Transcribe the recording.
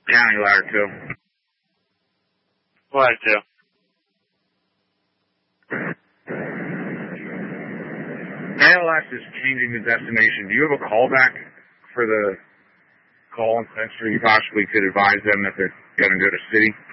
County ladder 2. Ladder 2. ALS is changing the destination. Do you have a callback for the call in Century? You possibly could advise them that they're going to go to city.